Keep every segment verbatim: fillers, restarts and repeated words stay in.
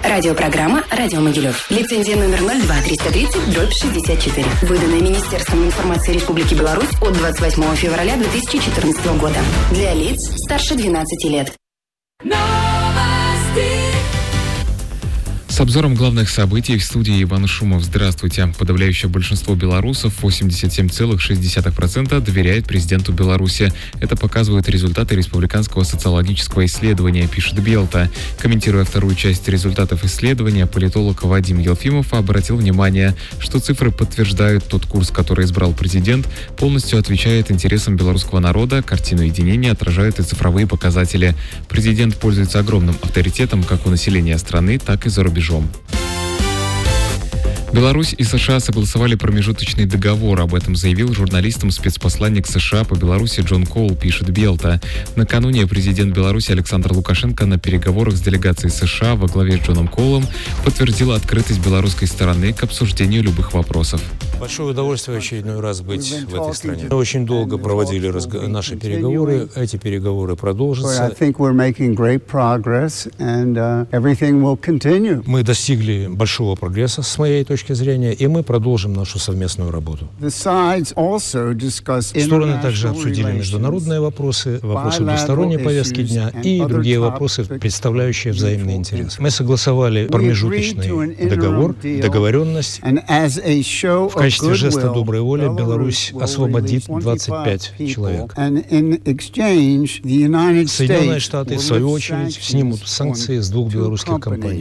Радиопрограмма «Радио Могилев». Лицензия номер ноль два триста тридцать дробь шестьдесят четыре. Выданная Министерством информации Республики Беларусь от двадцать восьмого февраля две тысячи четырнадцатого года. Для лиц старше двенадцати лет. С обзором главных событий в студии Иван Шумов. Здравствуйте. Подавляющее большинство белорусов, восемьдесят семь целых шесть десятых процента, доверяет президенту Беларуси. Это показывают результаты республиканского социологического исследования, пишет Белта. Комментируя вторую часть результатов исследования, политолог Вадим Елфимов обратил внимание, что цифры подтверждают тот курс, который избрал президент, полностью отвечает интересам белорусского народа, картину единения отражают и цифровые показатели. Президент пользуется огромным авторитетом как у населения страны, так и за рубежом. Беларусь и США согласовали промежуточный договор. Об этом заявил журналистам спецпосланник США по Беларуси Джон Коул, пишет Белта. Накануне президент Беларуси Александр Лукашенко на переговорах с делегацией США во главе с Джоном Коулом подтвердил открытость белорусской стороны к обсуждению любых вопросов. Большое удовольствие в очередной раз быть в этой стране. Мы очень долго проводили разго... наши переговоры. Эти переговоры продолжатся. Мы достигли большого прогресса с моей точки зрения, и мы продолжим нашу совместную работу. Стороны также обсудили международные вопросы, вопросы двусторонней повестки дня и другие вопросы, представляющие взаимный интерес. Мы согласовали промежуточный договор, договоренность. В качестве жеста доброй воли Беларусь освободит двадцать пять человек. Соединенные Штаты, в свою очередь, снимут санкции с двух белорусских компаний.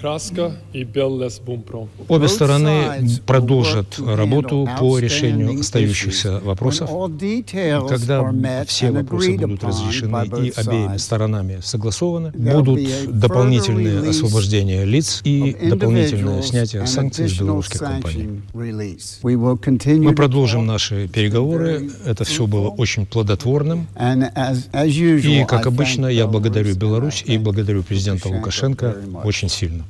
Обе стороны продолжат работу по решению остающихся вопросов. Когда все вопросы будут разрешены и обеими сторонами согласованы, будут дополнительные освобождения лиц и дополнительное снятие санкций с белорусских компаний. Мы продолжим наши переговоры. Это все было очень плодотворным. И, как обычно, я благодарю Беларусь и благодарю президента Лукашенко очень сильно.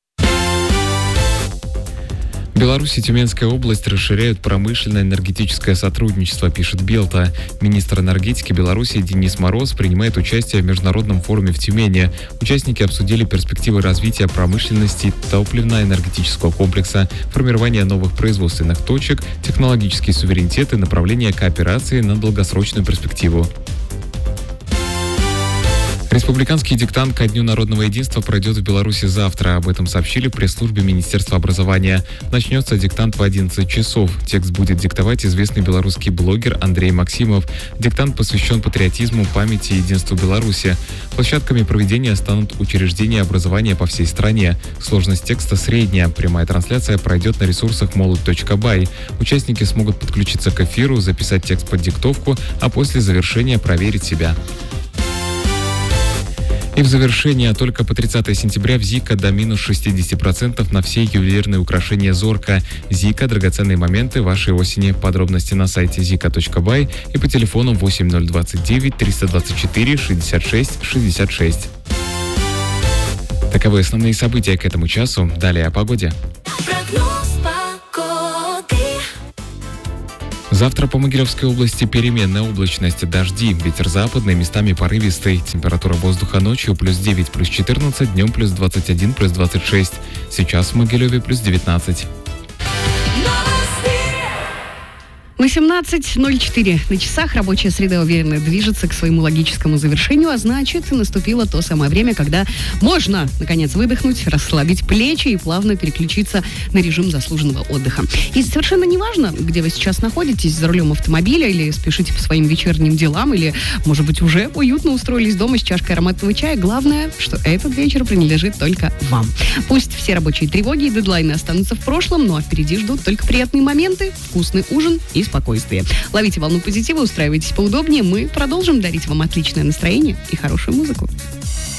Беларусь и Тюменская область расширяют промышленное энергетическое сотрудничество, пишет Белта. Министр энергетики Беларуси Денис Мороз принимает участие в международном форуме в Тюмени. Участники обсудили перспективы развития промышленности, топливно-энергетического комплекса, формирование новых производственных точек, технологический суверенитет и направление кооперации на долгосрочную перспективу. Республиканский диктант ко Дню народного единства пройдет в Беларуси завтра. Об этом сообщили в пресс-службе Министерства образования. Начнется диктант в одиннадцать часов. Текст будет диктовать известный белорусский блогер Андрей Максимов. Диктант посвящен патриотизму, памяти и единству Беларуси. Площадками проведения станут учреждения образования по всей стране. Сложность текста средняя. Прямая трансляция пройдет на ресурсах молодь точка бай. Участники смогут подключиться к эфиру, записать текст под диктовку, а после завершения проверить себя. И в завершение, только по тридцатого сентября в Зика до минус шестьдесят процентов на все ювелирные украшения Зорка. Зика – драгоценные моменты вашей осени. Подробности на сайте зика точка бай и по телефону восемь ноль двадцать девять триста двадцать четыре шестьдесят шесть шестьдесят шесть. Таковы основные события к этому часу. Далее о погоде. Завтра по Могилевской области переменная облачность, дожди, ветер западный, местами порывистый. Температура воздуха ночью плюс девять, плюс четырнадцать, днем плюс двадцать один, плюс двадцать шесть. Сейчас в Могилеве плюс девятнадцать. восемнадцать ноль четыре на часах. Рабочая среда уверенно движется к своему логическому завершению, а значит, наступило то самое время, когда можно, наконец, выдохнуть, расслабить плечи и плавно переключиться на режим заслуженного отдыха. И совершенно неважно, где вы сейчас находитесь, за рулем автомобиля или спешите по своим вечерним делам, или, может быть, уже уютно устроились дома с чашкой ароматного чая. Главное, что этот вечер принадлежит только вам. Пусть все рабочие тревоги и дедлайны останутся в прошлом, но впереди ждут только приятные моменты, вкусный ужин и спокойствие. Ловите волну позитива, устраивайтесь поудобнее. Мы продолжим дарить вам отличное настроение и хорошую музыку.